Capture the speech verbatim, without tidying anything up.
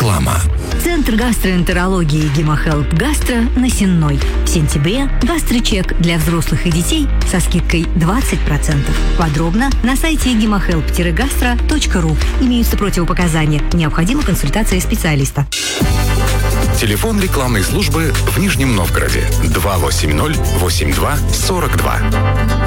Реклама. Центр гастроэнтерологии «Гемохелп Гастро» на Сенной. В сентябре гастрочек для взрослых и детей со скидкой двадцать процентов. Подробно на сайте гемохелп гастро точка ру. Имеются противопоказания. Необходима консультация специалиста. Телефон рекламной службы в Нижнем Новгороде два восемь ноль восемь два сорок два.